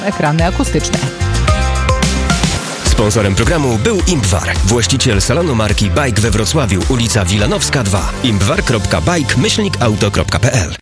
Ekrany akustyczne. Sponsorem programu był Impwar, właściciel salonu marki Bike we Wrocławiu, ulica Wilanowska 2. impwar.bike-auto.pl.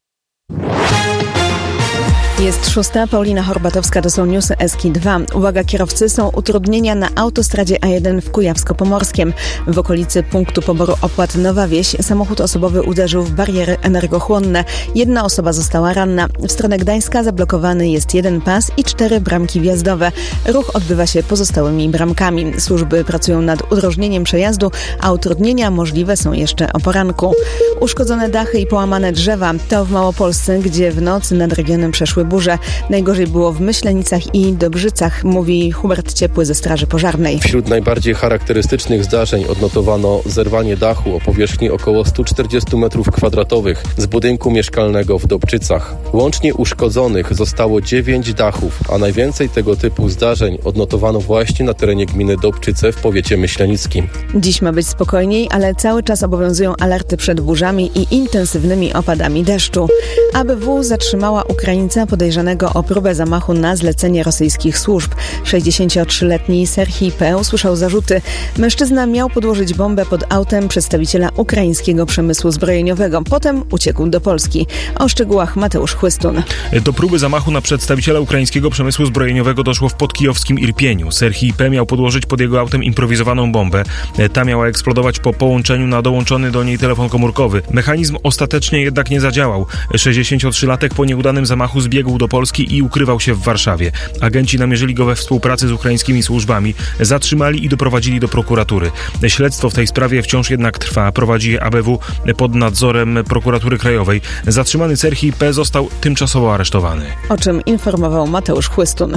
Jest 6. Paulina Horbatowska, to są newsy SK2. Uwaga, kierowcy, są utrudnienia na autostradzie A1 w Kujawsko-Pomorskiem. W okolicy punktu poboru opłat Nowa Wieś samochód osobowy uderzył w bariery energochłonne. 1 osoba została ranna. W stronę Gdańska zablokowany jest 1 pas i 4 bramki wjazdowe. Ruch odbywa się pozostałymi bramkami. Służby pracują nad udrożnieniem przejazdu, a utrudnienia możliwe są jeszcze o poranku. Uszkodzone dachy i połamane drzewa to w Małopolsce, gdzie w nocy nad regionem przeszły burze. Najgorzej było w Myślenicach i Dobrzycach, mówi Hubert Ciepły ze Straży Pożarnej. Wśród najbardziej charakterystycznych zdarzeń odnotowano zerwanie dachu o powierzchni około 140 m2 z budynku mieszkalnego w Dobrczycach. Łącznie uszkodzonych zostało 9 dachów, a najwięcej tego typu zdarzeń odnotowano właśnie na terenie gminy Dobrczyce w powiecie myślenickim. Dziś ma być spokojniej, ale cały czas obowiązują alerty przed burzami i intensywnymi opadami deszczu. ABW zatrzymała Ukraińca podejrzanego o próbę zamachu na zlecenie rosyjskich służb. 63-letni Serhii P. usłyszał zarzuty. Mężczyzna miał podłożyć bombę pod autem przedstawiciela ukraińskiego przemysłu zbrojeniowego. Potem uciekł do Polski. O szczegółach Mateusz Chłystun. Do próby zamachu na przedstawiciela ukraińskiego przemysłu zbrojeniowego doszło w podkijowskim Irpieniu. Serhii P. miał podłożyć pod jego autem improwizowaną bombę. Ta miała eksplodować po połączeniu na dołączony do niej telefon komórkowy. Mechanizm ostatecznie jednak nie zadziałał. 63-latek po nieudanym zamachu zbiegł do Polski i ukrywał się w Warszawie. Agenci namierzyli go we współpracy z ukraińskimi służbami, zatrzymali i doprowadzili do prokuratury. Śledztwo w tej sprawie wciąż jednak trwa. Prowadzi je ABW pod nadzorem prokuratury krajowej. Zatrzymany Serhii P. został tymczasowo aresztowany. O czym informował Mateusz Chłystun.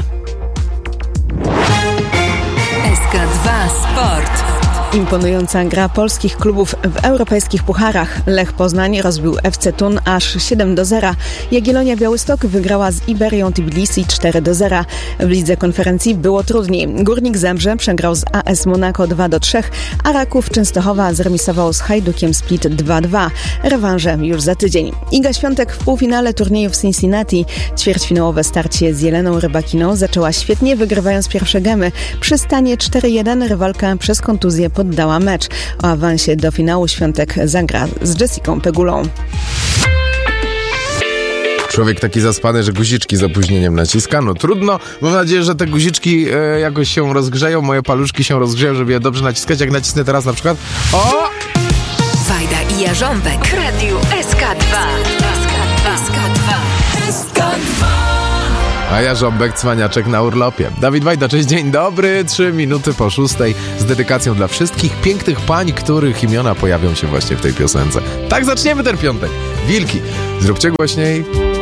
SK2 Sport. Imponująca gra polskich klubów w europejskich pucharach. Lech Poznań rozbił FC Thun aż 7-0. Jagiellonia Białystok wygrała z Iberią Tbilisi 4-0. W lidze konferencji było trudniej. Górnik Zabrze przegrał z AS Monaco 2-3, a Raków Częstochowa zremisował z Hajdukiem Split 2-2. Rewanże już za tydzień. Iga Świątek w półfinale turnieju w Cincinnati. Ćwierćfinałowe starcie z Jeleną Rybakiną zaczęła świetnie, wygrywając pierwsze gemy. Przy stanie 4-1 rywalka przez kontuzję poddała mecz. O awansie do finału Świątek zagra z Jessicą Pegulą. Człowiek taki zaspany, że guziczki z opóźnieniem naciska. No trudno. Mam nadzieję, że te guziczki jakoś się rozgrzeją. Moje paluszki się rozgrzeją, żeby je dobrze naciskać. Jak nacisnę teraz na przykład... O! Wajda i Jarząbek w radiu SK2. A Jarząbek, cwaniaczek na urlopie. Dawid Wajda, cześć, dzień dobry. 3 minuty po 6 z dedykacją dla wszystkich pięknych pań, których imiona pojawią się właśnie w tej piosence. Tak zaczniemy ten piątek. Wilki, zróbcie głośniej.